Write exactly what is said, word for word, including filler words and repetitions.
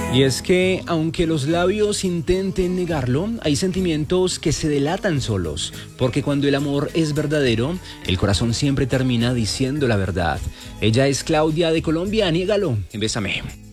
Y es que, aunque los labios intenten negarlo, hay sentimientos que se delatan solos, porque cuando el amor es verdadero, el corazón siempre termina diciendo la verdad. Ella es Claudia de Colombia, niégalo, en Bésame.